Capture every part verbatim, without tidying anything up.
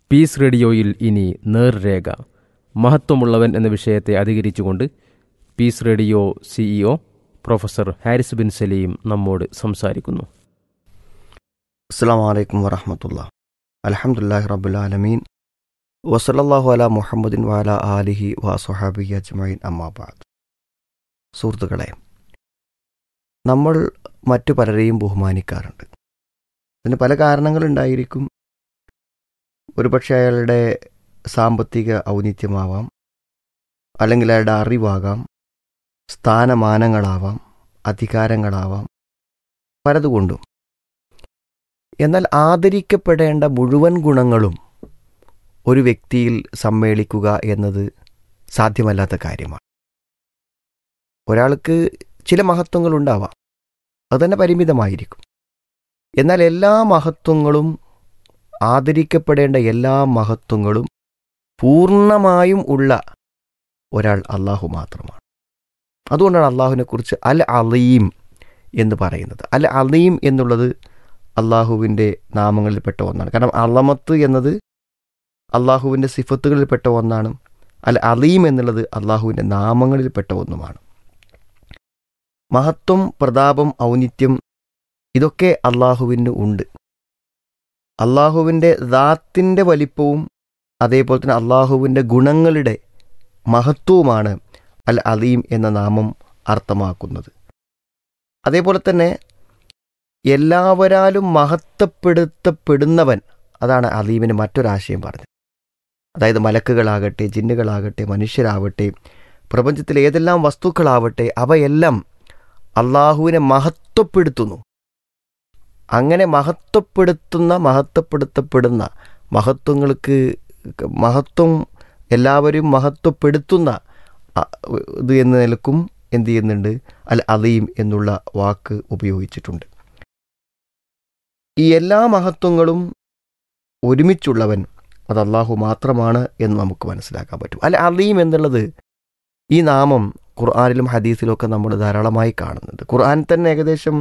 Piece റേഡിയോയിൽ ഇനി നേർരേഖ മഹത്വമുള്ളവൻ എന്ന വിഷയത്തെ അധികരിച്ചുകൊണ്ട് piece radio CEO professor Haris bin Saleem നമ്മോട് സംസാരിക്കുന്നു. അസ്സലാമു അലൈക്കും വറഹ്മത്തുള്ളാഹി. അൽഹംദുലില്ലാഹി റബ്ബിൽ ആലമീൻ വസല്ലല്ലാഹു അലാ മുഹമ്മദിൻ വഅലാ ആലിഹി വസ്വഹാബിഹി അജ്മഈൻ അമ്മാ ബഅദ്. സുഹൃത്തുക്കളെ, നമ്മൾ മറ്റു പലരെയും ബഹുമാനിക്കാറുണ്ട്. അതിന് പല കാരണങ്ങളുണ്ടായിരിക്കും. ഒരുപക്ഷെ അയാളുടെ സാമ്പത്തിക ഔന്നിത്യമാവാം, അല്ലെങ്കിൽ അയാളുടെ അറിവാകാം, സ്ഥാനമാനങ്ങളാവാം, അധികാരങ്ങളാവാം, പലതുകൊണ്ടും. എന്നാൽ ആദരിക്കപ്പെടേണ്ട മുഴുവൻ ഗുണങ്ങളും ഒരു വ്യക്തിയിൽ സമ്മേളിക്കുക എന്നത് സാധ്യമല്ലാത്ത കാര്യമാണ്. ഒരാൾക്ക് ചില മഹത്വങ്ങളുണ്ടാവാം, അതുതന്നെ പരിമിതമായിരിക്കും. എന്നാൽ എല്ലാ മഹത്വങ്ങളും, ആദരിക്കപ്പെടേണ്ട എല്ലാ മഹത്വങ്ങളും പൂർണ്ണമായും ഉള്ള ഒരാൾ അള്ളാഹു മാത്രമാണ്. അതുകൊണ്ടാണ് അള്ളാഹുവിനെക്കുറിച്ച് അൽ അലീം എന്ന് പറയുന്നത്. അൽ അലീം എന്നുള്ളത് അള്ളാഹുവിൻ്റെ നാമങ്ങളിൽപ്പെട്ട ഒന്നാണ്. കാരണം അളമത്ത് എന്നത് അള്ളാഹുവിൻ്റെ സിഫത്തുകളിൽപ്പെട്ട ഒന്നാണ്. അൽ അലീം എന്നുള്ളത് അള്ളാഹുവിൻ്റെ നാമങ്ങളിൽപ്പെട്ട ഒന്നുമാണ്. മഹത്വം, പ്രതാപം, ഔന്നിത്യം ഇതൊക്കെ അള്ളാഹുവിന് ഉണ്ട്. അള്ളാഹുവിൻ്റെ ദാത്തിൻ്റെ വലിപ്പവും അതേപോലെ തന്നെ അള്ളാഹുവിൻ്റെ ഗുണങ്ങളുടെ മഹത്വവുമാണ് അൽ അലീം എന്ന നാമം അർത്ഥമാക്കുന്നത്. അതേപോലെ തന്നെ എല്ലാവരാലും മഹത്വപ്പെടുത്തപ്പെടുന്നവൻ, അതാണ് അലീമിന് മറ്റൊരാശയം പറഞ്ഞത്. അതായത് മലക്കുകളാകട്ടെ, ജിന്നുകളാകട്ടെ, മനുഷ്യരാവട്ടെ, പ്രപഞ്ചത്തിലെ ഏതെല്ലാം വസ്തുക്കളാവട്ടെ, അവയെല്ലാം അള്ളാഹുവിനെ മഹത്വപ്പെടുത്തുന്നു. അങ്ങനെ മഹത്വപ്പെടുത്തുന്ന, മഹത്വപ്പെടുത്തപ്പെടുന്ന, മഹത്വങ്ങൾക്ക് മഹത്വം എല്ലാവരും മഹത്വപ്പെടുത്തുന്ന ഇത് എന്ന നിലക്കും എന്ത് ചെയ്യുന്നുണ്ട്, അൽ അലീം എന്നുള്ള വാക്ക് ഉപയോഗിച്ചിട്ടുണ്ട്. ഈ എല്ലാ മഹത്വങ്ങളും ഒരുമിച്ചുള്ളവൻ അത് അള്ളാഹു മാത്രമാണ് എന്ന് നമുക്ക് മനസ്സിലാക്കാൻ പറ്റും. അൽ അലീം എന്നുള്ളത്, ഈ നാമം ഖുർആനിലും ഹദീസിലും ഒക്കെ നമ്മൾ ധാരാളമായി കാണുന്നുണ്ട്. ഖുർആൻ തന്നെ ഏകദേശം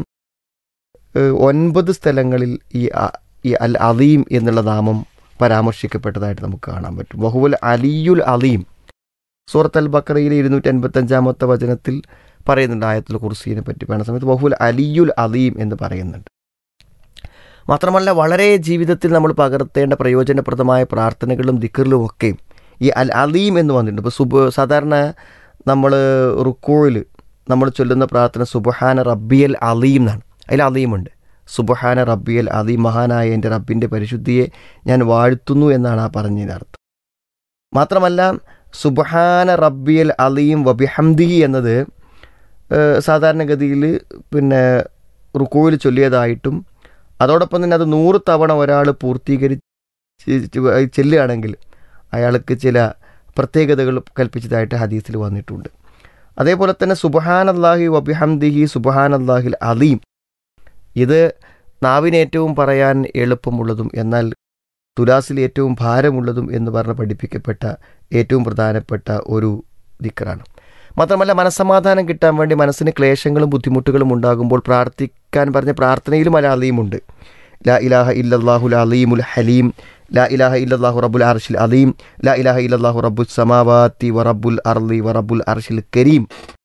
ഒൻപത് സ്ഥലങ്ങളിൽ ഈ ഈ അൽ അലീം എന്നുള്ള നാമം പരാമർശിക്കപ്പെട്ടതായിട്ട് നമുക്ക് കാണാൻ പറ്റും. വഹുവൽ അലിയുൽ അലീം സൂറത്ത് അൽ ബഖറയിലെ ഇരുന്നൂറ്റി അൻപത്തഞ്ചാമത്തെ വചനത്തിൽ പറയുന്നുണ്ട്. ആയത്തുൽ കുർസിയെ പറ്റി പറയുന്ന സമയത്ത് വഹുവൽ അലിയുൽ അലീം എന്ന് പറയുന്നുണ്ട്. മാത്രമല്ല, വളരെ ജീവിതത്തിൽ നമ്മൾ പകർത്തേണ്ട പ്രയോജനപ്രദമായ പ്രാർത്ഥനകളും ദിക്റിലും ഒക്കെ ഈ അൽ അലീം എന്ന് വന്നിട്ടുണ്ട്. ഇപ്പോൾ സുബ് സാധാരണ നമ്മൾ റുക്കോയിൽ നമ്മൾ ചൊല്ലുന്ന പ്രാർത്ഥന സുബ്ഹാന റബ്ബിയൽ അലീം എന്നാണ്. അതിൽ അലീമുണ്ട്. സുബ്ഹാന റബ്ബിയൽ അലീം, മഹാനായ എൻ്റെ റബ്ബിൻ്റെ പരിശുദ്ധിയെ ഞാൻ വാഴ്ത്തുന്നു എന്നാണ് ആ പറഞ്ഞതിനർത്ഥം. മാത്രമല്ല, സുബ്ഹാന റബ്ബിയൽ അലീം വബിഹംദിഹി എന്നത് സാധാരണഗതിയിൽ പിന്നെ റുക്കോയിൽ ചൊല്ലിയതായിട്ടും അതോടൊപ്പം തന്നെ അത് നൂറ് തവണ ഒരാൾ പൂർത്തീകരിച്ച് ചെല്ലുകയാണെങ്കിൽ അയാൾക്ക് ചില പ്രത്യേകതകൾ കൽപ്പിച്ചതായിട്ട് ഹദീസിൽ വന്നിട്ടുണ്ട്. അതേപോലെ തന്നെ സുബ്ഹാനല്ലാഹി വബിഹംദിഹി സുബ്ഹാനല്ലാഹിൽ അലീം, ഇത് നാവിന് ഏറ്റവും പറയാൻ എളുപ്പമുള്ളതും എന്നാൽ തുലാസിൽ ഏറ്റവും ഭാരമുള്ളതും എന്ന് പറഞ്ഞ് പഠിപ്പിക്കപ്പെട്ട ഏറ്റവും പ്രധാനപ്പെട്ട ഒരു ദിക്റാണ്. മാത്രമല്ല, മനസ്സമാധാനം കിട്ടാൻ വേണ്ടി മനസ്സിന് ക്ലേശങ്ങളും ബുദ്ധിമുട്ടുകളും ഉണ്ടാകുമ്പോൾ പ്രാർത്ഥിക്കാൻ പറഞ്ഞ പ്രാർത്ഥനയിലും അൽ അലീമുണ്ട്. ലാ ഇലാഹ ഇല്ലല്ലാഹുൽ അലീമുൽ ഹലീം, ലാ ഇലാഹ ഇല്ലല്ലാഹു റബ്ബുൽ അർശിൽ അലീം, ലാ ഇലാഹ ഇല്ലല്ലാഹു റബ്ബുസ് സമാവാതി വറബ്ബുൽ അർളി വറബ്ബുൽ അർശിൽ കരീം.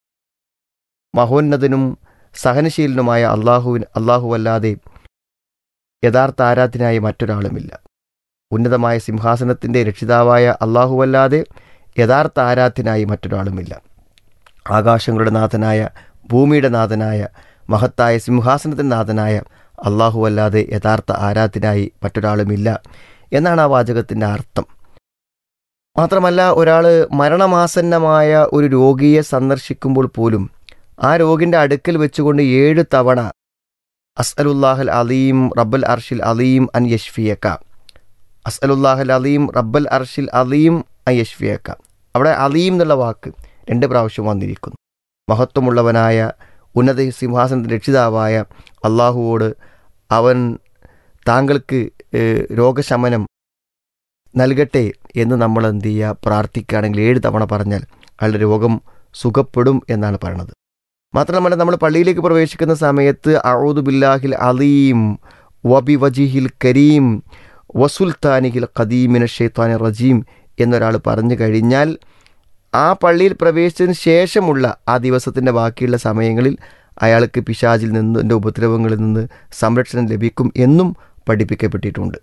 മഹോന്നതനും സഹനശീലനുമായ അള്ളാഹുവിൻ അല്ലാഹുവല്ലാതെ യഥാർത്ഥ ആരാധനായ മറ്റൊരാളുമില്ല. ഉന്നതമായ സിംഹാസനത്തിൻ്റെ രക്ഷിതാവായ അള്ളാഹുവല്ലാതെ യഥാർത്ഥ ആരാധനായി മറ്റൊരാളുമില്ല. ആകാശങ്ങളുടെ നാഥനായ, ഭൂമിയുടെ നാഥനായ, മഹത്തായ സിംഹാസനത്തിൻ്റെ നാഥനായ അള്ളാഹുവല്ലാതെ യഥാർത്ഥ ആരാധനായി മറ്റൊരാളുമില്ല എന്നാണ് ആ വാചകത്തിൻ്റെ അർത്ഥം. മാത്രമല്ല, ഒരാൾ മരണമാസന്നമായ ഒരു രോഗിയെ സന്ദർശിക്കുമ്പോൾ പോലും ആ രോഗിൻ്റെ അടുക്കൽ വെച്ചുകൊണ്ട് ഏഴ് തവണ അസ്അലുല്ലാഹൽ അലീം റബ്ബൽ അർഷിൽ അലീം അൻ യഷ്ഫിയക, അസ്അലുല്ലാഹൽ അലീം റബ്ബൽ അർഷിൽ അലീം അൻ യഷ്ഫിയക, അവിടെ അലീം എന്നുള്ള വാക്ക് രണ്ട് പ്രാവശ്യം വന്നിരിക്കുന്നു. മഹത്വമുള്ളവനായ ഉന്നത സിംഹാസനത്തിൻ്റെ രക്ഷിതാവായ അള്ളാഹുവോട് അവൻ താങ്കൾക്ക് രോഗശമനം നൽകട്ടെ എന്ന് നമ്മൾ എന്ത് ചെയ്യുക, പ്രാർത്ഥിക്കുകയാണെങ്കിൽ ഏഴ് തവണ പറഞ്ഞാൽ അയാളുടെ രോഗം സുഖപ്പെടും എന്നാണ് പറയുന്നത്. മാത്രമല്ല, നമ്മൾ പള്ളിയിലേക്ക് പ്രവേശിക്കുന്ന സമയത്ത് അഊദു ബില്ലാഹിൽ അലീം വബി വജിഹിൽ കരീം വസുൽത്താനിഹിൽ ഖദീമിന ഷെയ്ത്താനി റജീം എന്നൊരാൾ പറഞ്ഞു കഴിഞ്ഞാൽ ആ പള്ളിയിൽ പ്രവേശിച്ചതിന് ശേഷമുള്ള ആ ദിവസത്തിൻ്റെ ബാക്കിയുള്ള സമയങ്ങളിൽ അയാൾക്ക് പിശാചിൽ നിന്ന് എൻ്റെ ഉപദ്രവങ്ങളിൽ നിന്ന് സംരക്ഷണം ലഭിക്കും എന്നും പഠിപ്പിക്കപ്പെട്ടിട്ടുണ്ട്.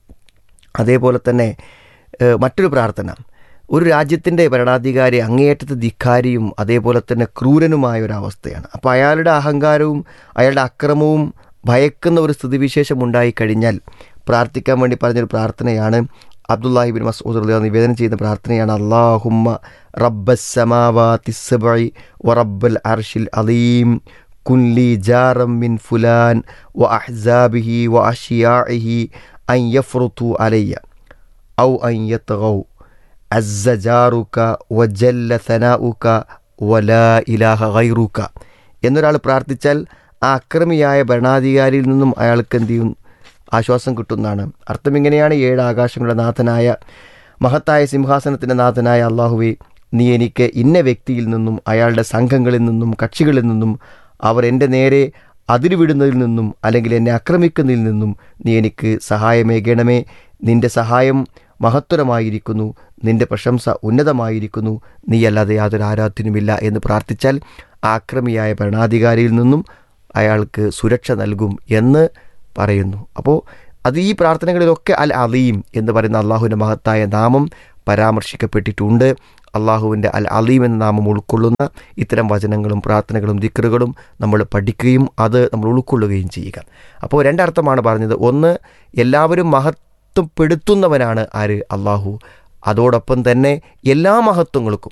അതേപോലെ തന്നെ മറ്റൊരു പ്രാർത്ഥന, ഒരു രാജ്യത്തിൻ്റെ ഭരണാധികാരി അങ്ങേയറ്റത്തെ ധിക്കാരിയും അതേപോലെ തന്നെ ക്രൂരനുമായ ഒരവസ്ഥയാണ്. അപ്പോൾ അയാളുടെ അഹങ്കാരവും അയാളുടെ അക്രമവും ഭയക്കുന്ന ഒരു സ്ഥിതിവിശേഷം ഉണ്ടായിക്കഴിഞ്ഞാൽ പ്രാർത്ഥിക്കാൻ വേണ്ടി പറഞ്ഞൊരു പ്രാർത്ഥനയാണ് അബ്ദുല്ലാഹി ബിൻ മസ്ഊദ് റളിയല്ലാഹു അൻഹു നിവേദനം ചെയ്യുന്ന പ്രാർത്ഥനയാണ്. അല്ലാഹുമ്മ റബ്ബസ് സമാവാതി സബ്ഇ വറബ്ബൽ അർശിൽ അലീം കുൻലി ജാറം മിൻ ഫുലാൻ വ അഹ്സാബിഹി വ അഷിയാഇഹി അൻ യഫ്റുതു അലയ്യ ഔ അൻ യത്ഗൗ അസ്സ ജാറുക വജല്ല സനാഉക വലാ ഇലാഹ ഗൈറുക എന്നൊരാൾ പ്രാർത്ഥിച്ചാൽ ആ അക്രമിയായ ഭരണാധികാരിയിൽ നിന്നും അയാൾക്ക് എന്ത് ചെയ്യും? ആശ്വാസം കിട്ടുന്നതാണ്. അർത്ഥം ഇങ്ങനെയാണ്: ഏഴ് ആകാശങ്ങളുടെ നാഥനായ മഹത്തായ സിംഹാസനത്തിൻ്റെ നാഥനായ അള്ളാഹുവേ, നീ എനിക്ക് ഇന്ന വ്യക്തിയിൽ നിന്നും അയാളുടെ സംഘങ്ങളിൽ നിന്നും കക്ഷികളിൽ നിന്നും അവർ എൻ്റെ നേരെ അതിരുവിടുന്നതിൽ നിന്നും അല്ലെങ്കിൽ എന്നെ ആക്രമിക്കുന്നതിൽ നിന്നും നീ എനിക്ക് സഹായമേകണമേ. നിൻ്റെ സഹായം മഹത്വരമായിരിക്കുന്നു, നിൻ്റെ പ്രശംസ ഉന്നതമായിരിക്കുന്നു, നീയല്ലാതെ യാതൊരു ആരാധ്യനുമില്ല എന്ന് പ്രാർത്ഥിച്ചാൽ ആക്രമിയായ ഭരണാധികാരിയിൽ നിന്നും അയാൾക്ക് സുരക്ഷ നൽകും എന്ന് പറയുന്നു. അപ്പോൾ അത് ഈ പ്രാർത്ഥനകളിലൊക്കെ അൽ അലീം എന്ന് പറയുന്ന അള്ളാഹുവിൻ്റെ മഹത്തായ നാമം പരാമർശിക്കപ്പെട്ടിട്ടുണ്ട്. അള്ളാഹുവിൻ്റെ അൽ അലീം എന്ന നാമം ഉൾക്കൊള്ളുന്ന ഇത്തരം വചനങ്ങളും പ്രാർത്ഥനകളും ദിക്റുകളും നമ്മൾ പഠിക്കുകയും അത് നമ്മൾ ഉൾക്കൊള്ളുകയും ചെയ്യുക. അപ്പോൾ രണ്ടർത്ഥമാണ് പറഞ്ഞത്. ഒന്ന്, എല്ലാവരും മഹത്വപ്പെടുത്തുന്നവനാണ് ആര്? അള്ളാഹു. അതോടൊപ്പം തന്നെ എല്ലാ മഹത്വങ്ങൾക്കും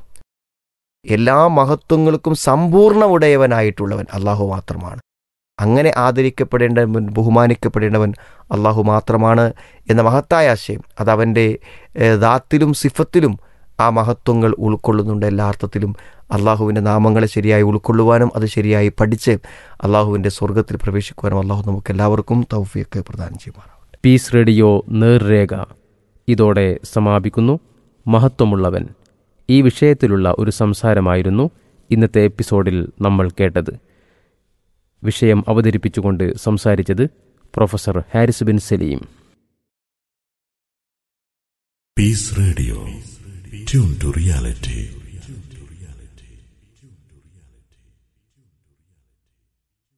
എല്ലാ മഹത്വങ്ങൾക്കും സമ്പൂർണ്ണ ഉടയവനായിട്ടുള്ളവൻ അള്ളാഹു മാത്രമാണ്. അങ്ങനെ ആദരിക്കപ്പെടേണ്ടവൻ, ബഹുമാനിക്കപ്പെടേണ്ടവൻ അള്ളാഹു മാത്രമാണ് എന്ന മഹത്തായ ആശയം അത് അവൻ്റെ ദാത്തിലും സിഫത്തിലും ആ മഹത്വങ്ങൾ ഉൾക്കൊള്ളുന്നുണ്ട്. എല്ലാ അർത്ഥത്തിലും അള്ളാഹുവിൻ്റെ നാമങ്ങളെ ശരിയായി ഉൾക്കൊള്ളുവാനും അത് ശരിയായി പഠിച്ച് അള്ളാഹുവിൻ്റെ സ്വർഗത്തിൽ പ്രവേശിക്കുവാനും അള്ളാഹു നമുക്ക് എല്ലാവർക്കും തൗഫീഖ് പ്രദാനം ചെയ്യുമാറാവട്ടെ. പീസ് റേഡിയോ നേർരേഖ ഇതോടെ സമാപിക്കുന്നു. മഹത്വമുള്ളവൻ ഈ വിഷയത്തിലുള്ള ഒരു സംസാരമായിരുന്നു ഇന്നത്തെ എപ്പിസോഡിൽ നമ്മൾ കേട്ടത്. വിഷയം അവതരിപ്പിച്ചുകൊണ്ട് സംസാരിച്ചത് professor Haris bin Saleem. Piece radio, tune to reality.